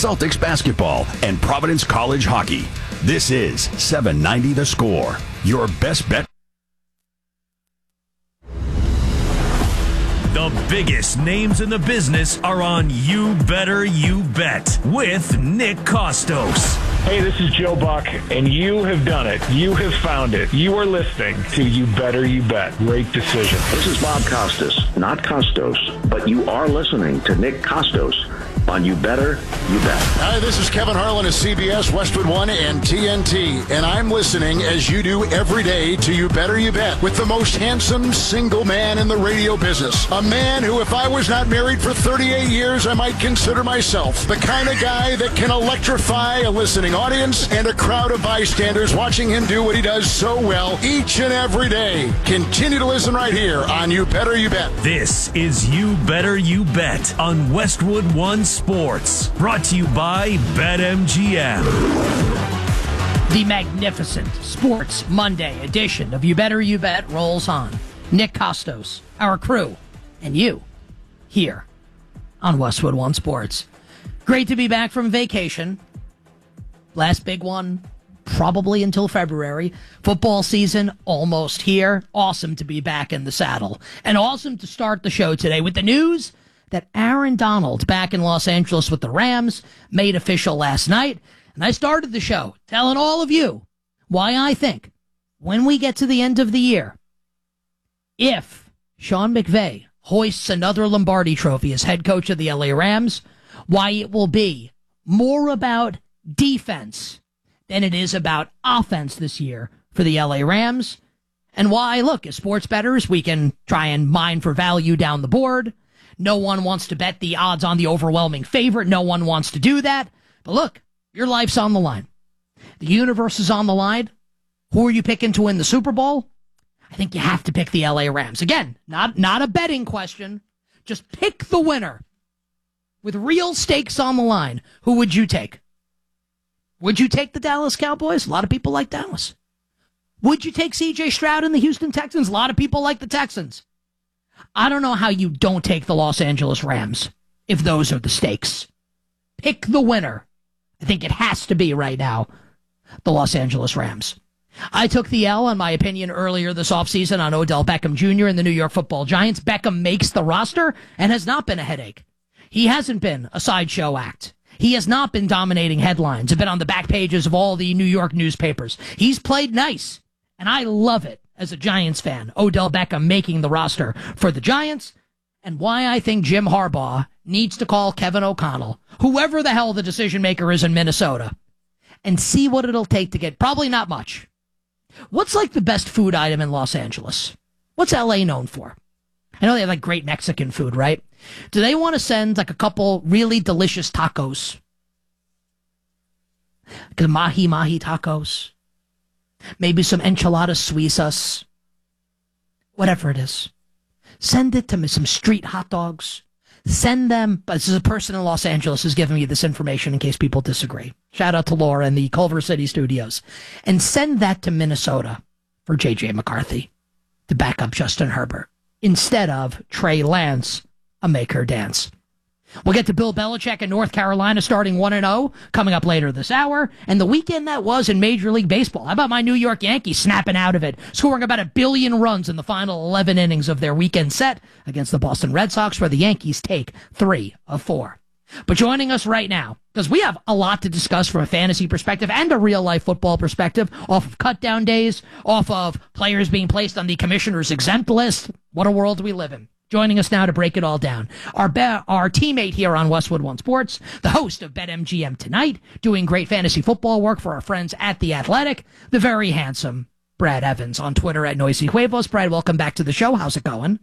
Celtics basketball, and Providence College hockey. This is 790 The Score, your best bet. The biggest names in the business are on You Better You Bet with Nick Costos. Hey, this is Joe Buck, and you have done it. You have found it. You are listening to You Better You Bet. Great decision. This is Bob Costas, not Costos, but you are listening to Nick Costos on You Better You Bet. Hi, this is Kevin Harlan of CBS, Westwood One, and TNT, and I'm listening, as you do every day, to You Better You Bet with the most handsome single man in the radio business. A man who, if I was not married for 38 years, I might consider myself the kind of guy that can electrify a listening audience and a crowd of bystanders watching him do what he does so well each and every day. Continue to listen right here on You Better You Bet. This is You Better You Bet on Westwood One Sports, brought to you by BetMGM. The magnificent Sports Monday edition of You Better You Bet rolls on. Nick Costos, our crew, and you here on Westwood One Sports. Great to be back from vacation. Last big one, probably until February. Football season almost here. Awesome to be back in the saddle. And awesome to start the show today with the news that Aaron Donald, back in Los Angeles with the Rams, made official last night. And I started the show telling all of you why I think when we get to the end of the year, if Sean McVay hoists another Lombardi trophy as head coach of the LA Rams, why it will be more about defense than it is about offense this year for the LA Rams. And why, look, as sports bettors, we can try and mine for value down the board. No one wants to bet the odds on the overwhelming favorite. No one wants to do that. But look, your life's on the line. The universe is on the line. Who are you picking to win the Super Bowl? I think you have to pick the LA Rams. Again, not a betting question. Just pick the winner. With real stakes on the line, who would you take? Would you take the Dallas Cowboys? A lot of people like Dallas. Would you take C.J. Stroud and the Houston Texans? A lot of people like the Texans. I don't know how you don't take the Los Angeles Rams if those are the stakes. Pick the winner. I think it has to be right now the Los Angeles Rams. I took the L on my opinion earlier this offseason on Odell Beckham Jr. and the New York Football Giants. Beckham makes the roster and has not been a headache. He hasn't been a sideshow act. He has not been dominating headlines. Have been on the back pages of all the New York newspapers. He's played nice, and I love it as a Giants fan. Odell Beckham making the roster for the Giants, and why I think Jim Harbaugh needs to call Kevin O'Connell, whoever the hell the decision maker is in Minnesota, and see what it'll take to get probably not much. What's like the best food item in Los Angeles? What's LA known for? I know they have like great Mexican food, right? Do they want to send like a couple really delicious tacos? Like the mahi tacos. Maybe some enchiladas suizas. Whatever it is. Send it to me, some street hot dogs. Send them, but this is a person in Los Angeles who's giving me this information in case people disagree. Shout out to Laura in the Culver City studios. And send that to Minnesota for J.J. McCarthy to back up Justin Herbert instead of Trey Lance, a make her dance. We'll get to Bill Belichick in North Carolina starting 1-0 coming up later this hour. And the weekend that was in Major League Baseball. How about my New York Yankees snapping out of it, scoring about 1 billion runs in the final 11 innings of their weekend set against the Boston Red Sox, where the Yankees take 3 of 4. But joining us right now, because we have a lot to discuss from a fantasy perspective and a real-life football perspective, off of cutdown days, off of players being placed on the commissioner's exempt list. What a world we live in. Joining us now to break it all down, our teammate here on Westwood One Sports, the host of BetMGM Tonight, doing great fantasy football work for our friends at The Athletic, the very handsome Brad Evans on Twitter at Noisy Huevos. Brad, welcome back to the show. How's it going?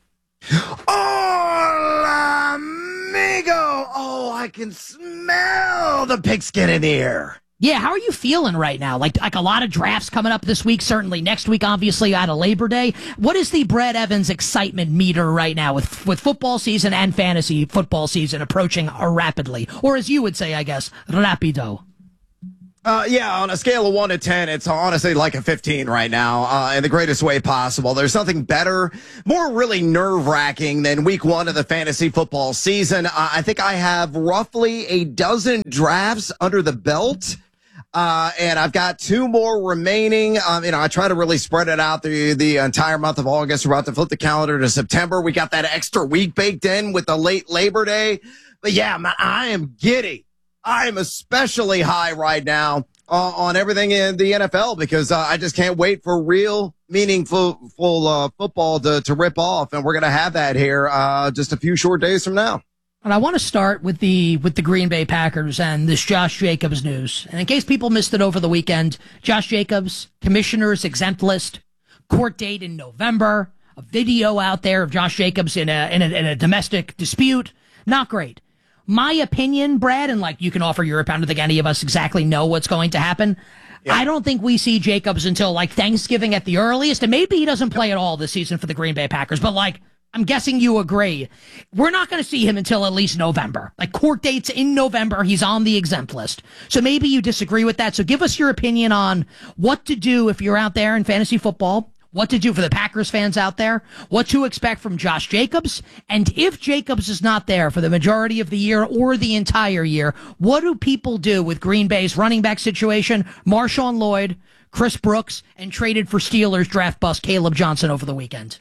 Hola, amigo. Oh, I can smell the pigskin in here. Yeah, how are you feeling right now? Like a lot of drafts coming up this week, certainly next week, obviously, out of Labor Day. What is the Brad Evans excitement meter right now with football season and fantasy football season approaching rapidly? Or as you would say, I guess, rapido. Yeah, on a scale of 1 to 10, it's honestly like a 15 right now, in the greatest way possible. There's nothing better, more really nerve-wracking than week 1 of the fantasy football season. I think I have roughly a dozen drafts under the belt. And I've got 2 more remaining. I try to really spread it out the entire month of August. We're about to flip the calendar to September. We got that extra week baked in with the late Labor Day. But yeah, man, I am giddy. I am especially high right now on everything in the NFL because I just can't wait for real, meaningful football to rip off. And we're going to have that here just a few short days from now. And I want to start with the Green Bay Packers and this Josh Jacobs news. And in case people missed it over the weekend, Josh Jacobs, commissioner's exempt list, court date in November, a video out there of Josh Jacobs in a domestic dispute. Not great. My opinion, Brad, and you can offer your opinion. I don't think any of us exactly know what's going to happen. Yeah. I don't think we see Jacobs until Thanksgiving at the earliest, and maybe he doesn't play at all this season for the Green Bay Packers, but I'm guessing you agree. We're not going to see him until at least November. Court dates in November, he's on the exempt list. So maybe you disagree with that. So give us your opinion on what to do if you're out there in fantasy football, what to do for the Packers fans out there, what to expect from Josh Jacobs, and if Jacobs is not there for the majority of the year or the entire year, what do people do with Green Bay's running back situation, Marshawn Lloyd, Chris Brooks, and traded for Steelers draft bust Caleb Johnson over the weekend?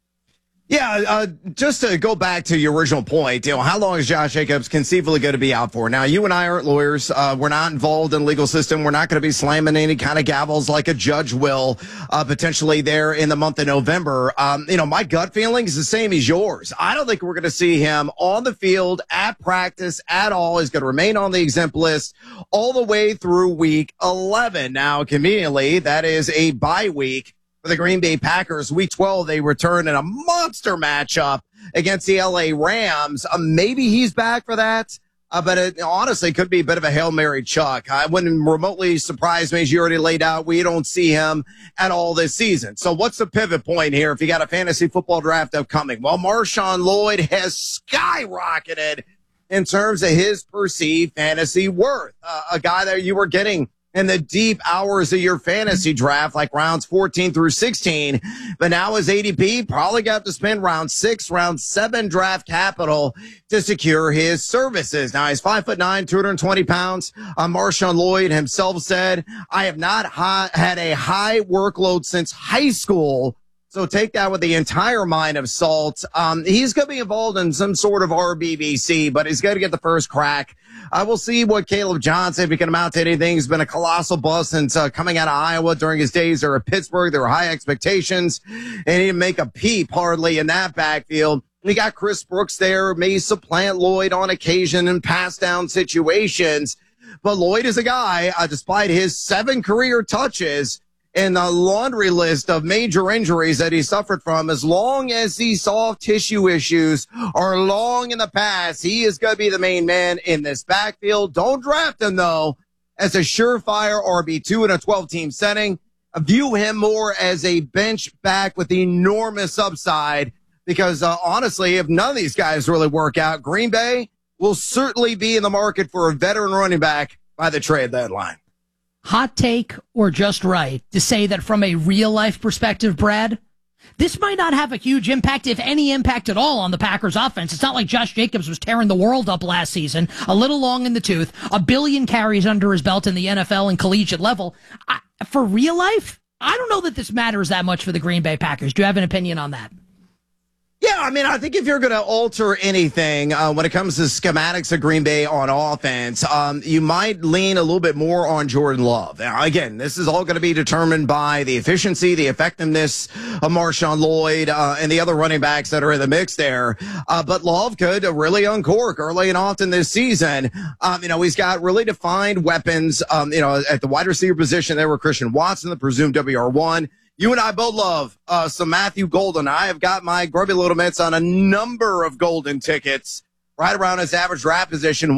Yeah, just to go back to your original point, how long is Josh Jacobs conceivably going to be out for? Now, you and I aren't lawyers. We're not involved in the legal system. We're not going to be slamming any kind of gavels like a judge will potentially there in the month of November. My gut feeling is the same as yours. I don't think we're going to see him on the field, at practice, at all. He's going to remain on the exempt list all the way through week 11. Now, conveniently, that is a bye week for the Green Bay Packers. Week 12, they return in a monster matchup against the LA Rams. Maybe he's back for that, but it honestly could be a bit of a Hail Mary Chuck. I wouldn't remotely surprise me, as you already laid out. We don't see him at all this season. So what's the pivot point here if you got a fantasy football draft upcoming? Well, Marshawn Lloyd has skyrocketed in terms of his perceived fantasy worth. A guy that you were getting in the deep hours of your fantasy draft, like rounds 14 through 16. But now his ADP probably got to spend round 6, round 7 draft capital to secure his services. Now he's 5'9", 220 pounds. Marshawn Lloyd himself said, I have not had a high workload since high school. So take that with the entire mind of salt. He's going to be involved in some sort of RBBC, but he's going to get the first crack. We'll see what Caleb Johnson, if he can amount to anything. He's been a colossal bust since coming out of Iowa during his days there at Pittsburgh. There were high expectations, and he didn't make a peep hardly in that backfield. We got Chris Brooks there, may supplant Lloyd on occasion in pass down situations. But Lloyd is a guy, despite his 7 career touches, and the laundry list of major injuries that he suffered from, as long as these soft tissue issues are long in the past, he is going to be the main man in this backfield. Don't draft him, though, as a surefire RB2 in a 12-team setting. View him more as a bench back with enormous upside because, honestly, if none of these guys really work out, Green Bay will certainly be in the market for a veteran running back by the trade deadline. Hot take or just right to say that from a real-life perspective, Brad, this might not have a huge impact, if any impact at all, on the Packers' offense. It's not like Josh Jacobs was tearing the world up last season, a little long in the tooth, 1 billion carries under his belt in the NFL and collegiate level. For real life, I don't know that this matters that much for the Green Bay Packers. Do you have an opinion on that? Yeah, I think if you're going to alter anything when it comes to schematics of Green Bay on offense, you might lean a little bit more on Jordan Love. Now, again, this is all going to be determined by the efficiency, the effectiveness of Marshawn Lloyd and the other running backs that are in the mix there. But Love could really uncork early and often this season. He's got really defined weapons, at the wide receiver position there with Christian Watson, the presumed WR1. You and I both love some Matthew Golden. I have got my grubby little mitts on a number of Golden tickets right around his average draft position,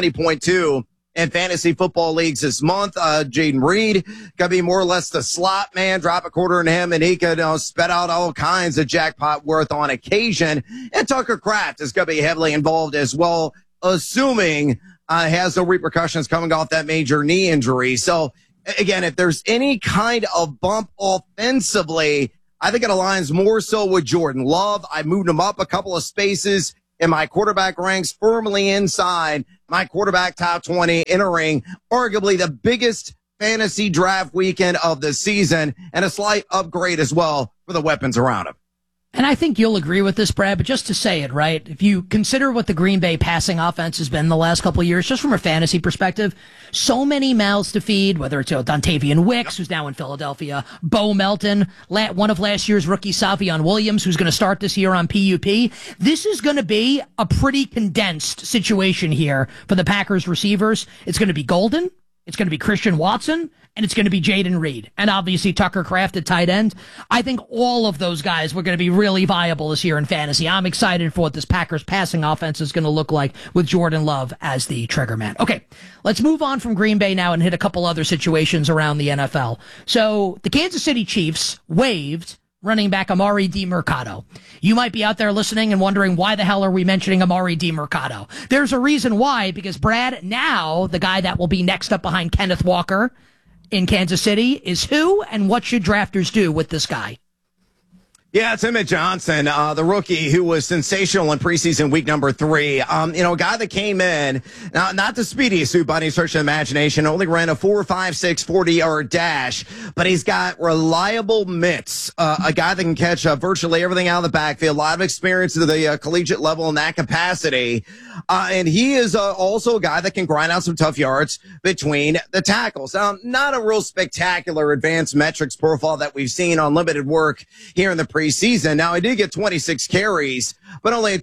120.2 in fantasy football leagues this month. Jaden Reed going to be more or less the slot man. Drop a quarter in him, and he could spit out all kinds of jackpot worth on occasion. And Tucker Kraft is going to be heavily involved as well, assuming Has no repercussions coming off that major knee injury. So, again, if there's any kind of bump offensively, I think it aligns more so with Jordan Love. I moved him up a couple of spaces in my quarterback ranks, firmly inside my quarterback top 20, entering arguably the biggest fantasy draft weekend of the season, and a slight upgrade as well for the weapons around him. And I think you'll agree with this, Brad, but just to say it, right? If you consider what the Green Bay passing offense has been the last couple of years, just from a fantasy perspective, so many mouths to feed, whether it's Dontavian Wicks, who's now in Philadelphia, Bo Melton, one of last year's rookie Savion Williams, who's going to start this year on PUP. This is going to be a pretty condensed situation here for the Packers receivers. It's going to be Golden. It's going to be Christian Watson, and it's going to be Jaden Reed, and obviously Tucker Kraft at tight end. I think all of those guys were going to be really viable this year in fantasy. I'm excited for what this Packers passing offense is going to look like with Jordan Love as the trigger man. Okay, let's move on from Green Bay now and hit a couple other situations around the NFL. So the Kansas City Chiefs waived running back Amari DiMercato. You might be out there listening and wondering, why the hell are we mentioning Amari DiMercato? There's a reason why, because Brad, now the guy that will be next up behind Kenneth Walker in Kansas City is who, and what should drafters do with this guy? Yeah, it's Emmett Johnson, the rookie who was sensational in preseason week number 3. A guy that came in, now, not the speediest suit by any stretch of imagination, only ran a 4.56 40-yard dash, but he's got reliable mitts, a guy that can catch virtually everything out of the backfield, a lot of experience at the collegiate level in that capacity. And he is also a guy that can grind out some tough yards between the tackles. Not a real spectacular advanced metrics profile that we've seen on limited work here in the preseason. Now, he did get 26 carries, but only a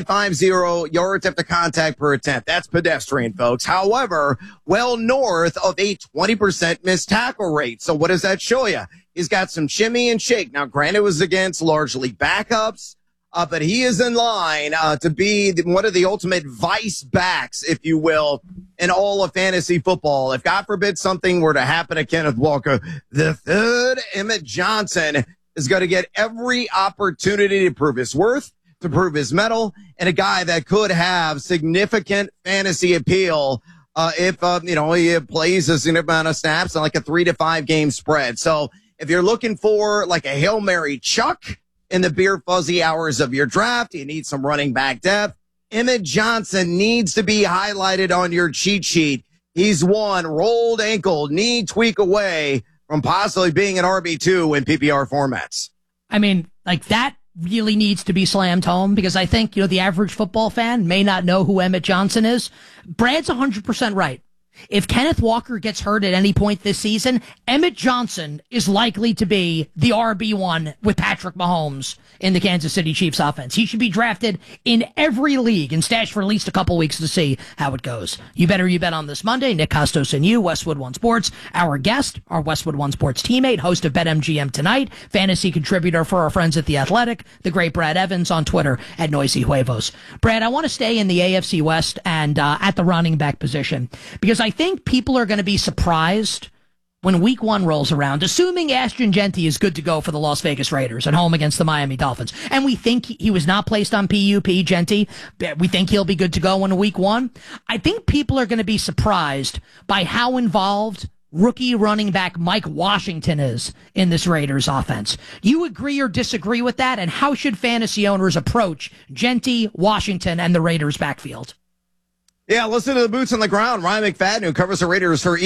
2.50 yards after contact per attempt. That's pedestrian, folks. However, well north of a 20% missed tackle rate. So what does that show you? He's got some shimmy and shake. Now, granted, it was against largely backups, but he is in line to be one of the ultimate vice backs, if you will, in all of fantasy football. If, God forbid, something were to happen to Kenneth Walker, the third Emmett Johnson is going to get every opportunity to prove his worth, to prove his mettle, and a guy that could have significant fantasy appeal if he plays a significant amount of snaps on like a 3 to 5 game spread. So if you're looking for like a Hail Mary Chuck in the beer fuzzy hours of your draft, you need some running back depth, Emmett Johnson needs to be highlighted on your cheat sheet. He's one rolled ankle, knee tweak away from possibly being an RB2 in PPR formats. I mean, like, that really needs to be slammed home, because I think, the average football fan may not know who Emmett Johnson is. Brad's 100% right. If Kenneth Walker gets hurt at any point this season, Emmett Johnson is likely to be the RB1 with Patrick Mahomes in the Kansas City Chiefs offense. He should be drafted in every league and stashed for at least a couple weeks to see how it goes. You bet on this Monday. Nick Costos and you, Westwood One Sports. Our guest, our Westwood One Sports teammate, host of BetMGM Tonight, fantasy contributor for our friends at The Athletic, the great Brad Evans on Twitter at Noisy Huevos. Brad, I want to stay in the AFC West and at the running back position, because I think people are going to be surprised when week 1 rolls around, assuming Ashton Jeanty is good to go for the Las Vegas Raiders at home against the Miami Dolphins. And we think he was not placed on PUP, Jeanty. We think he'll be good to go in week 1. I think people are going to be surprised by how involved rookie running back Mike Washington is in this Raiders offense. Do you agree or disagree with that? And how should fantasy owners approach Jeanty, Washington, and the Raiders backfield? Yeah, listen to the boots on the ground. Ryan McFadden, who covers the Raiders for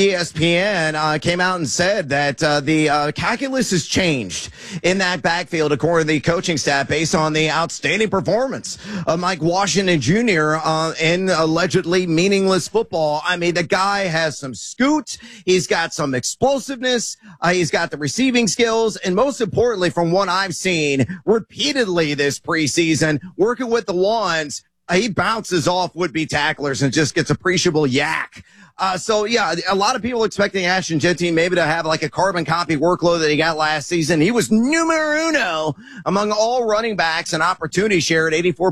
ESPN, came out and said that the calculus has changed in that backfield, according to the coaching staff, based on the outstanding performance of Mike Washington Jr. In allegedly meaningless football. I mean, the guy has some scoot. He's got some explosiveness. He's got the receiving skills. And most importantly, from what I've seen repeatedly this preseason, working with the ones, he bounces off would-be tacklers and just gets appreciable yak. So, yeah, a lot of people expecting Ashton Jeanty maybe to have like a carbon copy workload that he got last season. He was numero uno among all running backs and opportunity share at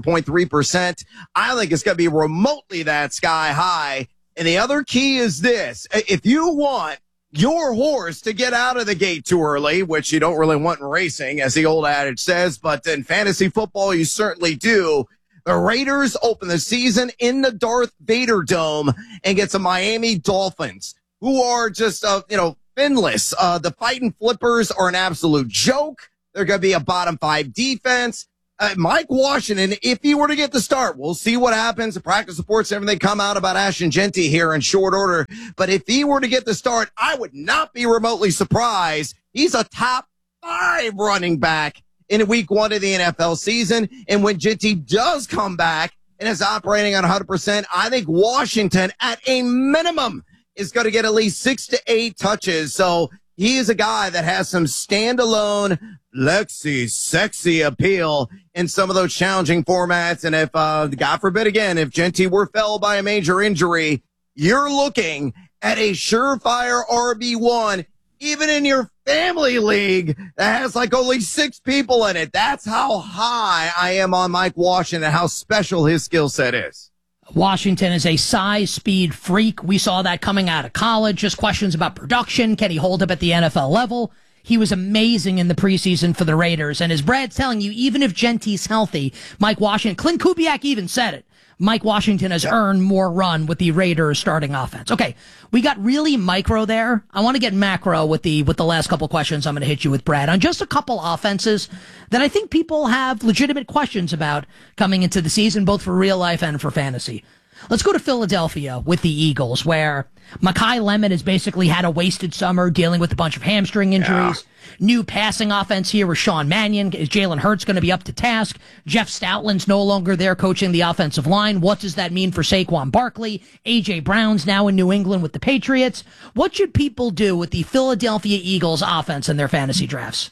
84.3%. I think it's going to be remotely that sky high. And the other key is this. If you want your horse to get out of the gate too early, which you don't really want in racing, as the old adage says, but in fantasy football, you certainly do. The Raiders open the season in the Darth Vader Dome and get some Miami Dolphins, who are just, finless. The Fighting Flippers are an absolute joke. They're going to be a bottom 5 defense. Mike Washington, if he were to get the start, we'll see what happens. The practice reports and everything come out about Ashton Jeanty here in short order. But if he were to get the start, I would not be remotely surprised. He's a top 5 running back in week 1 of the NFL season. And when Jeanty does come back and is operating on 100%, I think Washington at a minimum is going to get at least 6 to 8 touches. So he is a guy that has some standalone, sexy appeal in some of those challenging formats. And if, God forbid again, if Jeanty were felled by a major injury, you're looking at a surefire RB1, even in your family league that has like only 6 people in it. That's how high I am on Mike Washington, how special his skill set is. Washington is a size, speed freak. We saw that coming out of college. Just questions about production. Can he hold up at the NFL level? He was amazing in the preseason for the Raiders. And as Brad's telling you, even if Jeanty's healthy, Mike Washington, Clint Kubiak even said it, Mike Washington has earned more run with the Raiders starting offense. Okay, we got really micro there. I want to get macro with the last couple questions I'm going to hit you with, Brad, on just a couple offenses that I think people have legitimate questions about coming into the season, both for real life and for fantasy. Let's go to Philadelphia with the Eagles, where Mekhi Lemon has basically had a wasted summer dealing with a bunch of hamstring injuries. Yeah. New passing offense here with Sean Mannion. Is Jalen Hurts going to be up to task? Jeff Stoutland's no longer there coaching the offensive line. What does that mean for Saquon Barkley? A.J. Brown's now in New England with the Patriots. What should people do with the Philadelphia Eagles offense in their fantasy drafts?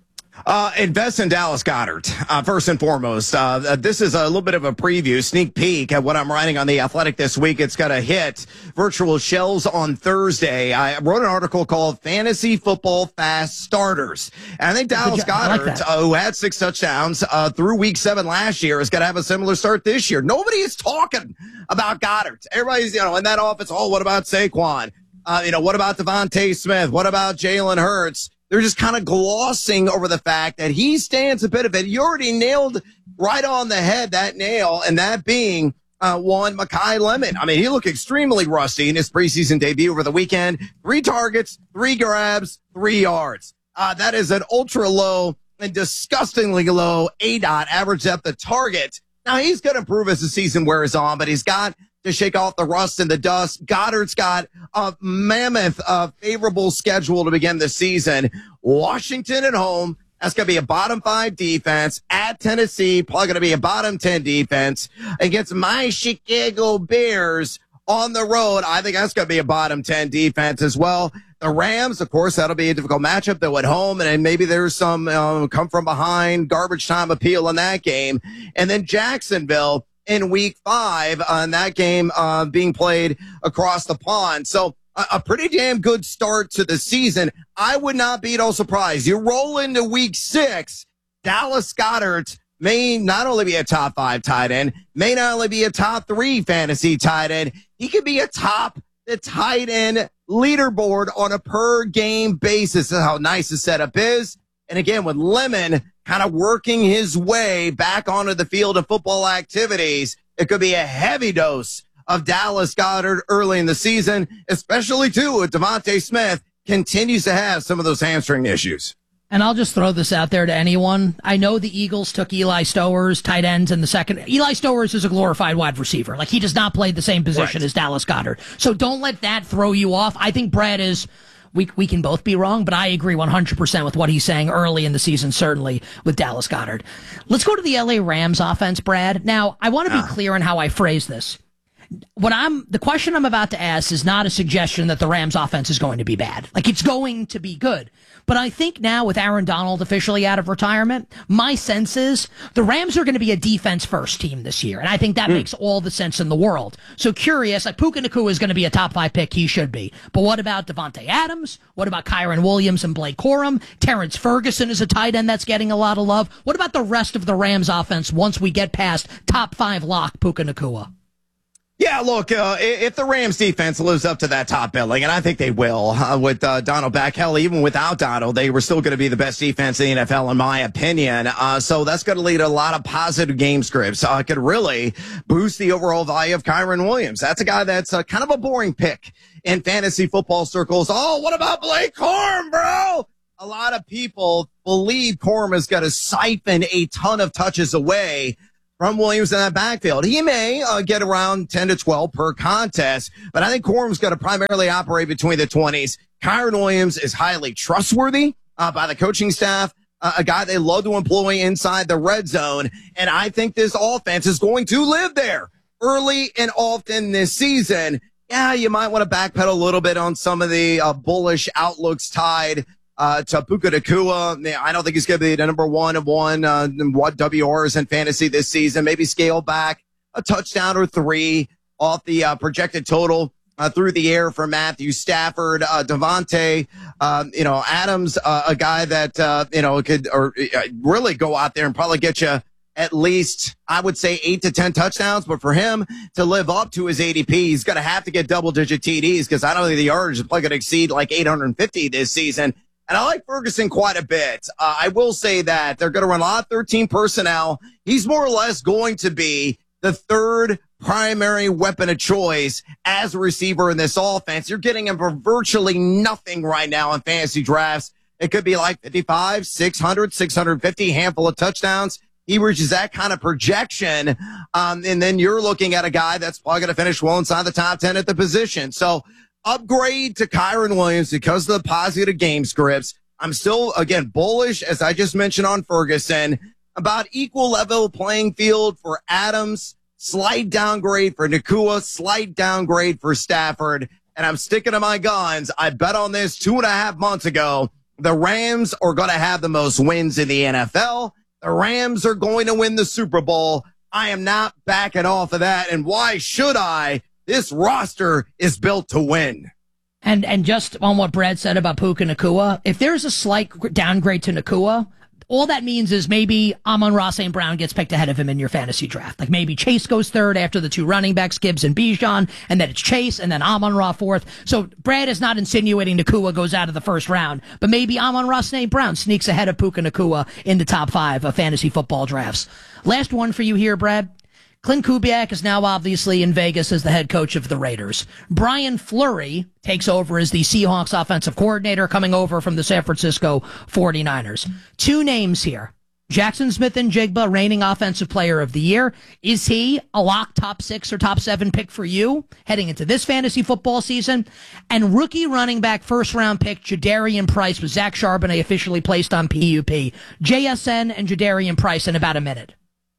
Invest in Dallas Goedert, first and foremost. This is a little bit of a preview, sneak peek at what I'm writing on The Athletic this week. It's going to hit virtual shelves on Thursday. I wrote an article called Fantasy Football Fast Starters. And I think Dallas Goedert, who had 6 touchdowns through week 7 last year, is going to have a similar start this year. Nobody is talking about Goedert. Everybody's, in that offense, what about Saquon? What about Devontae Smith? What about Jalen Hurts? They're just kind of glossing over the fact that he stands a bit of it. You already nailed right on the head that nail, and that being one, Mekhi Lemon. I mean, he looked extremely rusty in his preseason debut over the weekend. 3 targets, 3 grabs, 3 yards. That is an ultra low and disgustingly low ADOT, average depth of target. Now, he's going to improve as the season wears on, but he's got to shake off the rust and the dust. Goddard's got a mammoth favorable schedule to begin the season. Washington at home. That's going to be a bottom 5 defense. At Tennessee, probably going to be a bottom 10 defense. Against my Chicago Bears on the road, I think that's going to be a bottom 10 defense as well. The Rams, of course, that'll be a difficult matchup, though, at home, and maybe there's some come from behind garbage time appeal in that game. And then Jacksonville in week 5 on that game being played across the pond. So a pretty damn good start to the season. I would not be at all surprised. You roll into week 6, Dallas Goedert may not only be a top 5 tight end, may not only be a top 3 fantasy tight end, he could be a top the tight end leaderboard on a per game basis. That's how nice the setup is. And again, with Lemon kind of working his way back onto the field of football activities, it could be a heavy dose of Dallas Goedert early in the season, especially too if Devontae Smith continues to have some of those hamstring issues. And I'll just throw this out there to anyone. I know the Eagles took Eli Stowers, tight ends in the second. Eli Stowers is a glorified wide receiver. Like, he does not play the same position as Dallas Goedert. So don't let that throw you off. I think Brad is, we can both be wrong, but I agree 100% with what he's saying early in the season, certainly with Dallas Goedert. Let's go to the LA Rams offense, Brad. Now, I want to be clear on how I phrase this. The question I'm about to ask is not a suggestion that the Rams offense is going to be bad. Like, it's going to be good. But I think now with Aaron Donald officially out of retirement, my sense is the Rams are going to be a defense first team this year. And I think that makes all the sense in the world. So curious, like Puka Nacua is going to be a top 5 pick. He should be. But what about Devontae Adams? What about Kyron Williams and Blake Corum? Terrence Ferguson is a tight end that's getting a lot of love. What about the rest of the Rams offense once we get past top 5 lock Puka Nacua? Yeah, look, if the Rams defense lives up to that top billing, and I think they will, with Donald back, hell, even without Donald, they were still going to be the best defense in the NFL, in my opinion. So that's going to lead to a lot of positive game scripts. Could really boost the overall value of Kyron Williams. That's a guy that's kind of a boring pick in fantasy football circles. Oh, what about Blake Corum, bro? A lot of people believe Corum is going to siphon a ton of touches away from Williams in that backfield. He may get around 10 to 12 per contest, but I think Corum's going to primarily operate between the 20s. Kyron Williams is highly trustworthy by the coaching staff, a guy they love to employ inside the red zone, and I think this offense is going to live there early and often this season. Yeah, you might want to backpedal a little bit on some of the bullish outlooks tied to Puka Nacua. I don't think he's going to be the number one of what WRs in fantasy this season. Maybe scale back a touchdown or 3 off the projected total through the air for Matthew Stafford. Devontae, Adams, a guy that, could really go out there and probably get you at least, I would say, 8 to 10 touchdowns. But for him to live up to his ADP, he's going to have to get double-digit TDs because I don't think the yardage is probably going to exceed like 850 this season. And I like Ferguson quite a bit. I will say that they're going to run a lot of 13 personnel. He's more or less going to be the third primary weapon of choice as a receiver in this offense. You're getting him for virtually nothing right now in fantasy drafts. It could be like 55, 600, 650, handful of touchdowns. He reaches that kind of projection. And then you're looking at a guy that's probably going to finish well inside the top 10 at the position. So, upgrade to Kyron Williams because of the positive game scripts. I'm still, again, bullish, as I just mentioned on Ferguson, about equal level playing field for Adams, slight downgrade for Nacua, slight downgrade for Stafford. And I'm sticking to my guns. I bet on this 2.5 months ago. The Rams are going to have the most wins in the NFL. The Rams are going to win the Super Bowl. I am not backing off of that. And why should I? This roster is built to win. And just on what Brad said about Puka Nacua, if there's a slight downgrade to Nacua, all that means is maybe Amon-Ra St. Brown gets picked ahead of him in your fantasy draft. Like maybe Chase goes third after the 2 running backs, Gibbs and Bijan, and then it's Chase and then Amon-Ra fourth. So Brad is not insinuating Nacua goes out of the first round, but maybe Amon-Ra St. Brown sneaks ahead of Puka Nacua in the top 5 of fantasy football drafts. Last one for you here, Brad. Clint Kubiak is now obviously in Vegas as the head coach of the Raiders. Brian Fleury takes over as the Seahawks offensive coordinator, coming over from the San Francisco 49ers. 2 names here. Jackson Smith-Njigba, reigning offensive player of the year. Is he a lock top 6 or top 7 pick for you heading into this fantasy football season? And rookie running back first-round pick Jadarian Price with Zach Charbonnet officially placed on PUP. JSN and Jadarian Price in about a minute.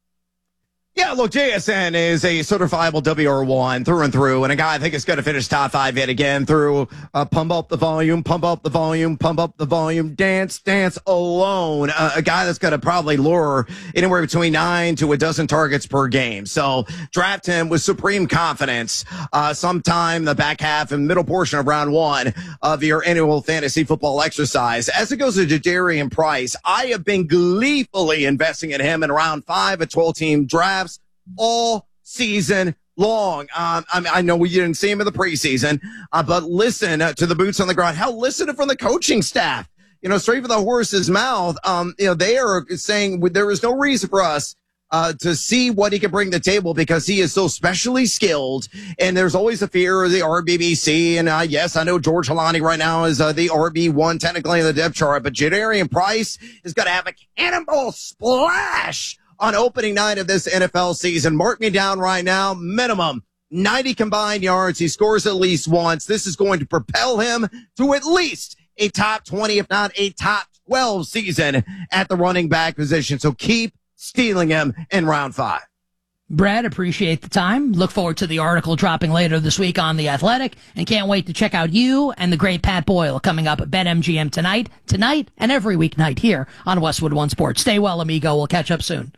Yeah, look, JSN is a certifiable WR1 through and through, and a guy I think is going to finish top 5 yet again through pump up the volume, pump up the volume, pump up the volume, dance alone. A guy that's going to probably lure anywhere between 9 to a dozen targets per game. So draft him with supreme confidence sometime the back half and middle portion of round 1 of your annual fantasy football exercise. As it goes to Jadarian Price, I have been gleefully investing in him in round 5 at 12-team drafts all season long. I know we didn't see him in the preseason, but listen to the boots on the ground. Hell, listen from the coaching staff. Straight from the horse's mouth. They are saying there is no reason for us to see what he can bring to the table because he is so specially skilled. And there's always a fear of the RBBC. And yes, I know George Halani right now is the RB1 technically in the depth chart, but Jadarian Price is going to have a cannonball splash on opening night of this NFL season. Mark me down right now. Minimum 90 combined yards. He scores at least once. This is going to propel him to at least a top 20, if not a top 12 season at the running back position. So keep stealing him in round 5. Brad, appreciate the time. Look forward to the article dropping later this week on The Athletic, and can't wait to check out you and the great Pat Boyle coming up at BetMGM tonight, and every weeknight here on Westwood One Sports. Stay well, amigo. We'll catch up soon.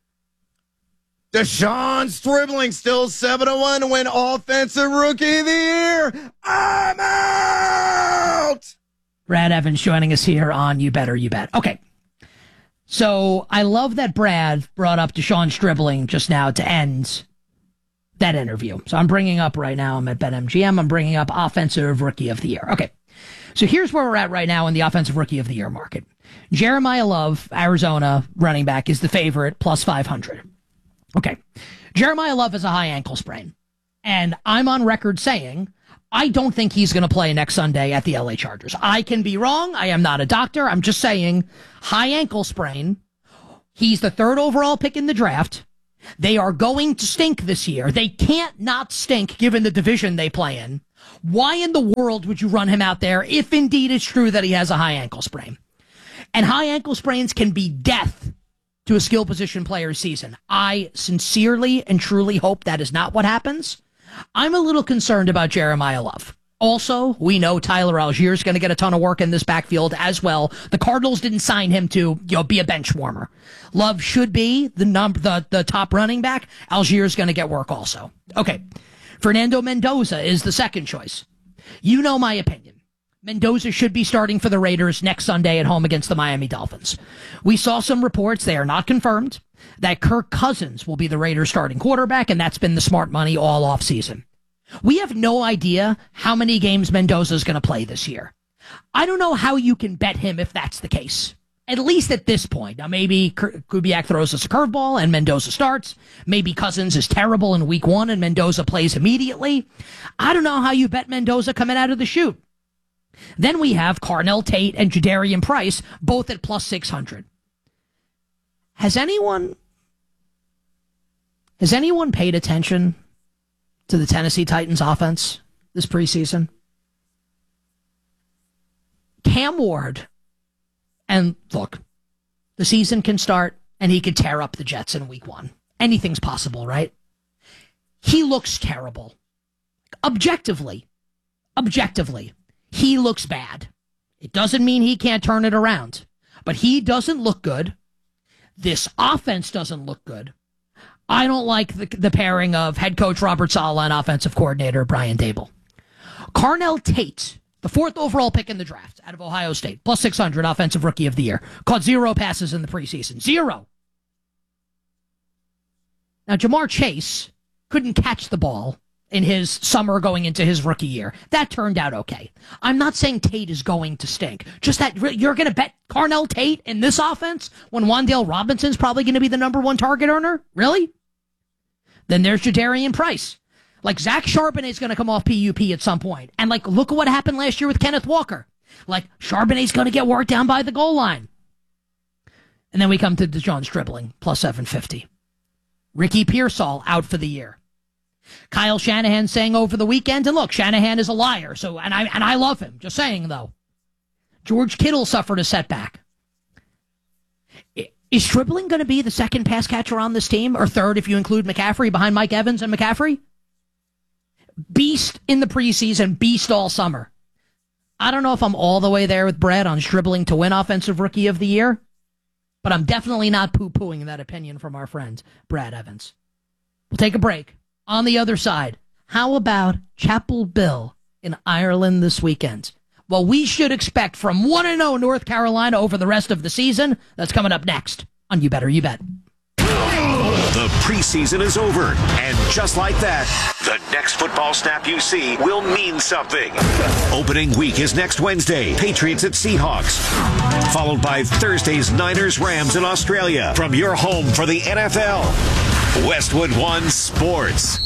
Deshaun Stribling still 7-1 to win Offensive Rookie of the Year. I'm out! Brad Evans joining us here on You Better You Bet. Okay. So I love that Brad brought up Deshaun Stribling just now to end that interview. So I'm bringing up right now, I'm at BetMGM, I'm bringing up Offensive Rookie of the Year. Okay, so here's where we're at right now in the Offensive Rookie of the Year market. Jeremiah Love, Arizona running back, is the favorite, plus 500. Okay, Jeremiah Love has a high ankle sprain, and I'm on record saying I don't think he's going to play next Sunday at the LA Chargers. I can be wrong. I am not a doctor. I'm just saying high ankle sprain. He's the 3rd overall pick in the draft. They are going to stink this year. They can't not stink given the division they play in. Why in the world would you run him out there if indeed it's true that he has a high ankle sprain? And high ankle sprains can be death to a skill position player's season. I sincerely and truly hope that is not what happens. I'm a little concerned about Jeremiah Love. Also, we know Tyler Algier is going to get a ton of work in this backfield as well. The Cardinals didn't sign him to, be a bench warmer. Love should be the top running back. Algier is going to get work also. Okay. Fernando Mendoza is the second choice. You know my opinion. Mendoza should be starting for the Raiders next Sunday at home against the Miami Dolphins. We saw some reports, they are not confirmed, that Kirk Cousins will be the Raiders starting quarterback, and that's been the smart money all offseason. We have no idea how many games Mendoza is going to play this year. I don't know how you can bet him if that's the case, at least at this point. Now, maybe Kubiak throws us a curveball and Mendoza starts. Maybe Cousins is terrible in week 1 and Mendoza plays immediately. I don't know how you bet Mendoza coming out of the chute. Then we have Carnell Tate and Jadarian Price, both at plus 600. Has anyone paid attention to the Tennessee Titans offense this preseason? Cam Ward, and look, the season can start and he could tear up the Jets in week 1. Anything's possible, right? He looks terrible. Objectively, he looks bad. It doesn't mean he can't turn it around, but he doesn't look good. This offense doesn't look good. I don't like the pairing of head coach Robert Saleh and offensive coordinator Brian Daboll. Carnell Tate, the 4th overall pick in the draft out of Ohio State, plus 600 offensive rookie of the year, caught 0 passes in the preseason. 0. Now, Jamar Chase couldn't catch the ball in his summer going into his rookie year. That turned out okay. I'm not saying Tate is going to stink. Just that you're going to bet Carnell Tate in this offense when Wan'Dale Robinson's probably going to be the number 1 target earner? Really? Then there's Jadarian Price. Like, Zach Charbonnet's going to come off PUP at some point. And, look at what happened last year with Kenneth Walker. Charbonnet's going to get worked down by the goal line. And then we come to DeJohn Stribling, plus 750. Ricky Pearsall out for the year. Kyle Shanahan saying over the weekend, and look, Shanahan is a liar, so and I love him. Just saying, though. George Kittle suffered a setback. Is Stribling going to be the 2nd pass catcher on this team, or 3rd if you include McCaffrey behind Mike Evans and McCaffrey? Beast in the preseason, beast all summer. I don't know if I'm all the way there with Brad on Stribling to win Offensive Rookie of the Year, but I'm definitely not poo-pooing that opinion from our friend Brad Evans. We'll take a break. On the other side, how about Chapel Bill in Ireland this weekend? Well, we should expect from 1-0 North Carolina over the rest of the season. That's coming up next on You Better You Bet. The preseason is over, and just like that, the next football snap you see will mean something. Opening week is next Wednesday, Patriots at Seahawks, followed by Thursday's Niners-Rams in Australia. From your home for the NFL, Westwood One Sports.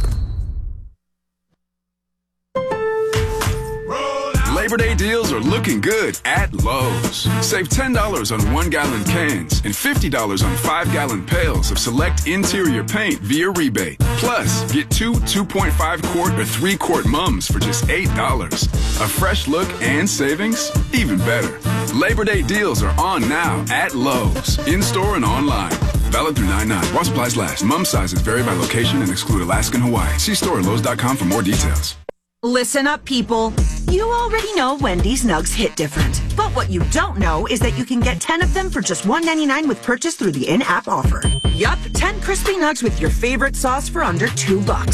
Labor Day deals are looking good at Lowe's. Save $10 on 1-gallon cans and $50 on 5-gallon pails of select interior paint via rebate. Plus, get 2 2.5-quart or 3-quart mums for just $8. A fresh look and savings? Even better. Labor Day deals are on now at Lowe's, in-store and online. Valid through 9/9. While supplies last. Mum sizes vary by location and exclude Alaska and Hawaii. See store at Lowe's.com for more details. Listen up, people. You already know Wendy's Nugs hit different. But what you don't know is that you can get 10 of them for just $1.99 with purchase through the in-app offer. Yup, 10 crispy nugs with your favorite sauce for under $2.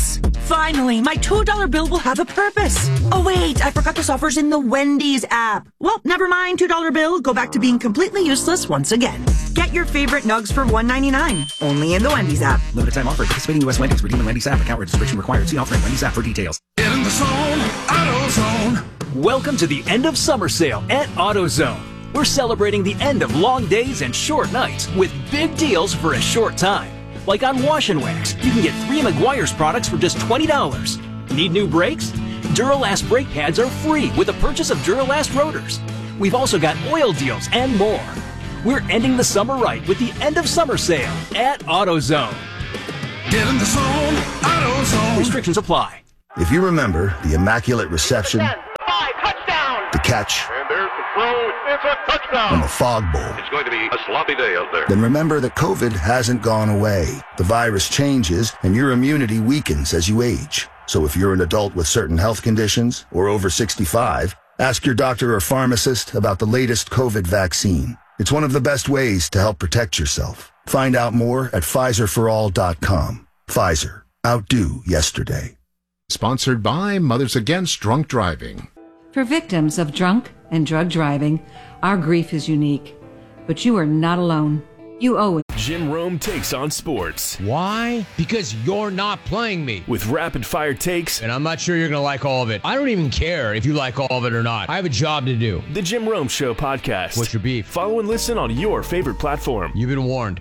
Finally, my $2 bill will have a purpose. Oh, wait, I forgot this offer's in the Wendy's app. Well, never mind, $2 bill. Go back to being completely useless once again. Get your favorite nugs for $1.99. Only in the Wendy's app. Limited time offer. Participating U.S. Wendy's. Redeem the Wendy's app. Account registration required. See offer in Wendy's app for details. Get in the zone. AutoZone. Welcome to the end of summer sale at AutoZone. We're celebrating the end of long days and short nights with big deals for a short time. Like on Wash and Wax, you can get 3 Meguiar's products for just $20. Need new brakes? Duralast brake pads are free with the purchase of Duralast rotors. We've also got oil deals and more. We're ending the summer right with the end of summer sale at AutoZone. Get in the zone. AutoZone. Restrictions apply. If you remember the immaculate reception, 5, touchdown. the catch, And there's the throw. It's a touchdown. and the fog bowl, It's going to be a sloppy day out there. then remember that COVID hasn't gone away. The virus changes and your immunity weakens as you age. So if you're an adult with certain health conditions or over 65, ask your doctor or pharmacist about the latest COVID vaccine. It's one of the best ways to help protect yourself. Find out more at PfizerForAll.com. Pfizer. Outdo yesterday. Sponsored by Mothers Against Drunk Driving. For victims of drunk and drug driving, our grief is unique. But you are not alone. You owe it. Jim Rome takes on sports. Why? Because you're not playing me. With rapid-fire takes. And I'm not sure you're going to like all of it. I don't even care if you like all of it or not. I have a job to do. The Jim Rome Show podcast. What's your beef? Follow and listen on your favorite platform. You've been warned.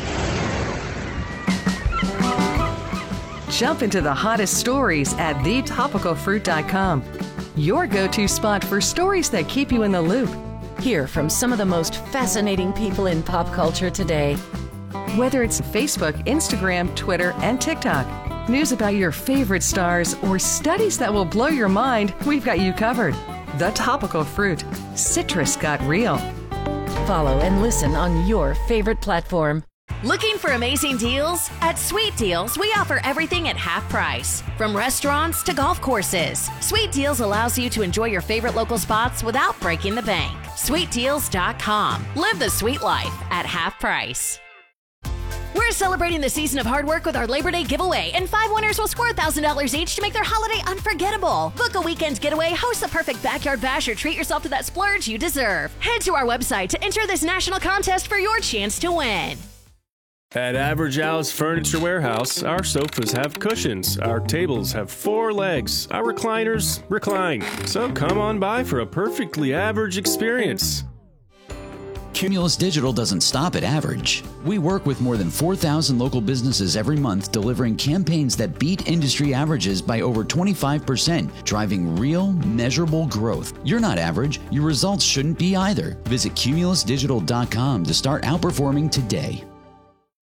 Jump into the hottest stories at thetopicalfruit.com. Your go-to spot for stories that keep you in the loop. Hear from some of the most fascinating people in pop culture today. Whether it's Facebook, Instagram, Twitter, and TikTok, news about your favorite stars, or studies that will blow your mind, we've got you covered. The Topical Fruit. Citrus got real. Follow and listen on your favorite platform. Looking for amazing deals? At Sweet Deals, we offer everything at half price. From restaurants to golf courses, Sweet Deals allows you to enjoy your favorite local spots without breaking the bank. SweetDeals.com. Live the sweet life at half price. We're celebrating the season of hard work with our Labor Day giveaway, and 5 winners will score $1,000 each to make their holiday unforgettable. Book a weekend getaway, host the perfect backyard bash, or treat yourself to that splurge you deserve. Head to our website to enter this national contest for your chance to win. At Average Al's Furniture Warehouse, our sofas have cushions, our tables have 4 legs, our recliners recline. So come on by for a perfectly average experience. Cumulus Digital doesn't stop at average. We work with more than 4,000 local businesses every month, delivering campaigns that beat industry averages by over 25%, driving real, measurable growth. You're not average. Your results shouldn't be either. Visit cumulusdigital.com to start outperforming today.